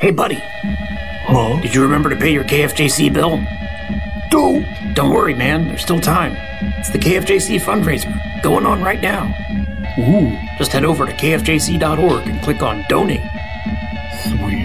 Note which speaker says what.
Speaker 1: Hey, buddy.
Speaker 2: Huh?
Speaker 1: Did you remember to pay your KFJC bill?
Speaker 2: No.
Speaker 1: Don't worry, man. There's still time. It's the KFJC fundraiser going on right now.
Speaker 2: Ooh,
Speaker 1: Just head over to kfjc.org and click on Donate.
Speaker 2: sweet.